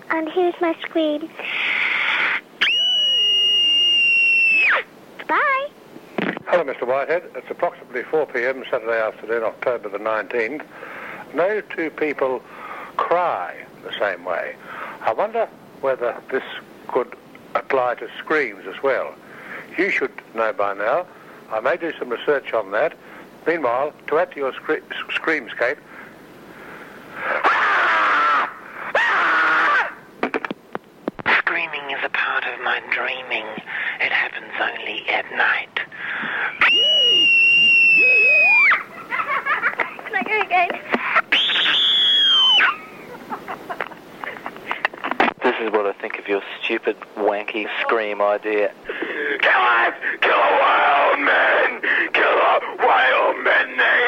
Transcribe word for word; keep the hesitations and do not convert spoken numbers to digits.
And here's my scream. Bye. Hello, Mister Whitehead. It's approximately four p.m. Saturday afternoon, October the nineteenth. No two people cry the same way. I wonder whether this could apply to screams as well. You should know by now. I may do some research on that. Meanwhile, to add to your scre- screamscape... Screaming is a part of my dreaming. It happens only at night. Can I go again? This is what I think of your stupid, wanky scream idea. Kill us! Kill a wild man! Kill a wild man!